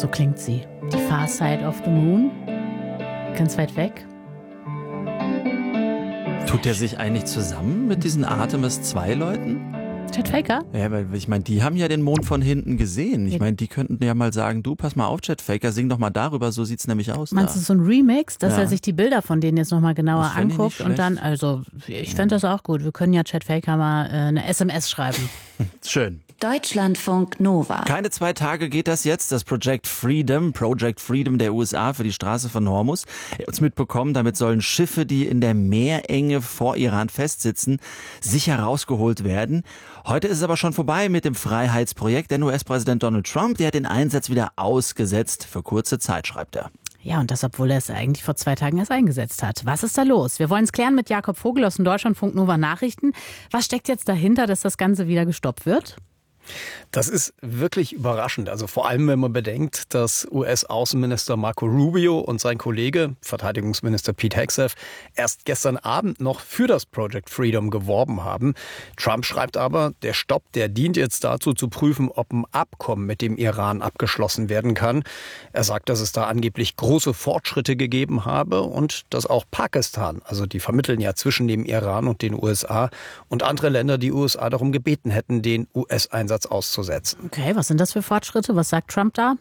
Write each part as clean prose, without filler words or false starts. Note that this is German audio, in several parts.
So klingt sie. Die Far Side of the Moon. Ganz weit weg. Tut der sich eigentlich zusammen mit diesen Artemis 2 Leuten? Chet Faker? Ja, weil ich meine, die haben ja den Mond von hinten gesehen. Ich meine, die könnten ja mal sagen, du, pass mal auf, Chet Faker, sing doch mal darüber, so sieht's nämlich aus. Meinst da. du so ein Remix, dass Ja. er sich die Bilder von denen jetzt nochmal genauer Das fänd ich anguckt nicht und dann, schlecht. also ich fände das auch gut. Wir können ja Chet Faker mal eine SMS schreiben. Schön. Deutschlandfunk Nova. Keine 2 Tage geht das jetzt, das Project Freedom der USA für die Straße von Hormuz. Ihr habt es mitbekommen, damit sollen Schiffe, die in der Meerenge vor Iran festsitzen, sicher rausgeholt werden. Heute ist es aber schon vorbei mit dem Freiheitsprojekt, denn US-Präsident Donald Trump, der hat den Einsatz wieder ausgesetzt. Für kurze Zeit, schreibt er. Ja, und das, obwohl er es eigentlich vor 2 Tagen erst eingesetzt hat. Was ist da los? Wir wollen es klären mit Jakob Vogel aus den Deutschlandfunk Nova Nachrichten. Was steckt jetzt dahinter, dass das Ganze wieder gestoppt wird? Das ist wirklich überraschend. Also vor allem, wenn man bedenkt, dass US-Außenminister Marco Rubio und sein Kollege, Verteidigungsminister Pete Hegseth, erst gestern Abend noch für das Project Freedom geworben haben. Trump schreibt aber, der Stopp, der dient jetzt dazu zu prüfen, ob ein Abkommen mit dem Iran abgeschlossen werden kann. Er sagt, dass es da angeblich große Fortschritte gegeben habe und dass auch Pakistan, also die vermitteln ja zwischen dem Iran und den USA und andere Länder, die USA darum gebeten hätten, den US-Einsatz auszusetzen. Okay, was sind das für Fortschritte? Was sagt Trump da?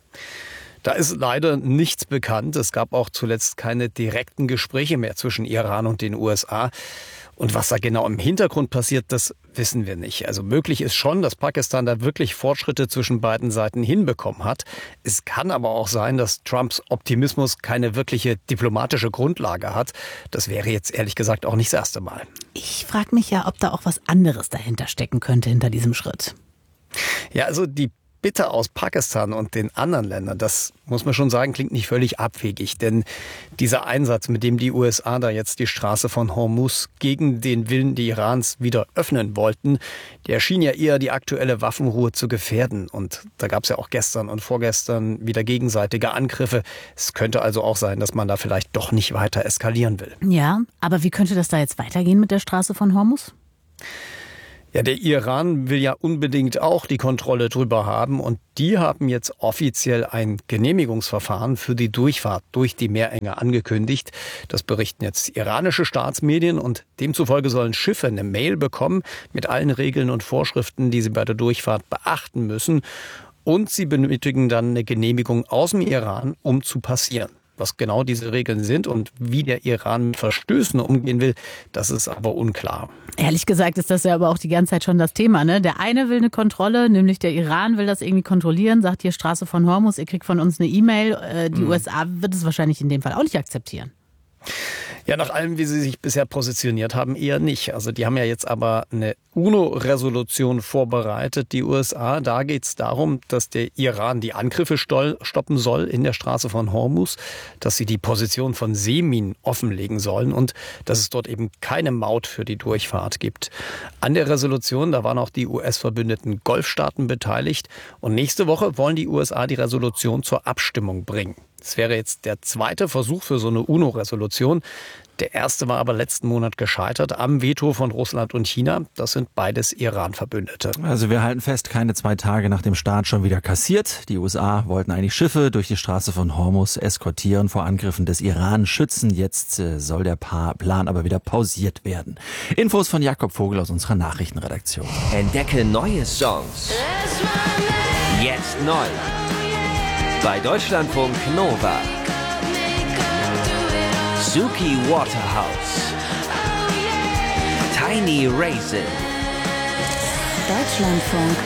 Da ist leider nichts bekannt. Es gab auch zuletzt keine direkten Gespräche mehr zwischen Iran und den USA. Und was da genau im Hintergrund passiert, das wissen wir nicht. Also möglich ist schon, dass Pakistan da wirklich Fortschritte zwischen beiden Seiten hinbekommen hat. Es kann aber auch sein, dass Trumps Optimismus keine wirkliche diplomatische Grundlage hat. Das wäre jetzt ehrlich gesagt auch nicht das erste Mal. Ich frage mich ja, ob da auch was anderes dahinter stecken könnte, hinter diesem Schritt. Ja, also die Bitte aus Pakistan und den anderen Ländern, das muss man schon sagen, klingt nicht völlig abwegig. Denn dieser Einsatz, mit dem die USA da jetzt die Straße von Hormuz gegen den Willen des Irans wieder öffnen wollten, der schien ja eher die aktuelle Waffenruhe zu gefährden. Und da gab es ja auch gestern und vorgestern wieder gegenseitige Angriffe. Es könnte also auch sein, dass man da vielleicht doch nicht weiter eskalieren will. Ja, aber wie könnte das da jetzt weitergehen mit der Straße von Hormuz? Ja, der Iran will ja unbedingt auch die Kontrolle drüber haben und die haben jetzt offiziell ein Genehmigungsverfahren für die Durchfahrt durch die Meerenge angekündigt. Das berichten jetzt iranische Staatsmedien und demzufolge sollen Schiffe eine Mail bekommen mit allen Regeln und Vorschriften, die sie bei der Durchfahrt beachten müssen. Und sie benötigen dann eine Genehmigung aus dem Iran, um zu passieren. Was genau diese Regeln sind und wie der Iran mit Verstößen umgehen will, das ist aber unklar. Ehrlich gesagt ist das ja aber auch die ganze Zeit schon das Thema, ne? Der eine will eine Kontrolle, nämlich der Iran will das irgendwie kontrollieren, sagt hier Straße von Hormuz, ihr kriegt von uns eine E-Mail. Die USA wird es wahrscheinlich in dem Fall auch nicht akzeptieren. Ja, nach allem, wie sie sich bisher positioniert haben, eher nicht. Also die haben ja jetzt aber eine UNO-Resolution vorbereitet, die USA. Da geht es darum, dass der Iran die Angriffe stoppen soll in der Straße von Hormuz, dass sie die Position von Seeminen offenlegen sollen und dass es dort eben keine Maut für die Durchfahrt gibt. An der Resolution, da waren auch die US-verbündeten Golfstaaten beteiligt. Und nächste Woche wollen die USA die Resolution zur Abstimmung bringen. Das wäre jetzt der zweite Versuch für so eine UNO-Resolution. Der erste war aber letzten Monat gescheitert am Veto von Russland und China. Das sind beides Iran-Verbündete. Also wir halten fest, keine 2 Tage nach dem Start schon wieder kassiert. Die USA wollten eigentlich Schiffe durch die Straße von Hormuz eskortieren, vor Angriffen des Iran schützen. Jetzt soll der Plan aber wieder pausiert werden. Infos von Jakob Vogel aus unserer Nachrichtenredaktion. Entdecke neue Songs. Jetzt neu. Bei Deutschlandfunk Nova. Suki Waterhouse. Tiny Raisin. Deutschlandfunk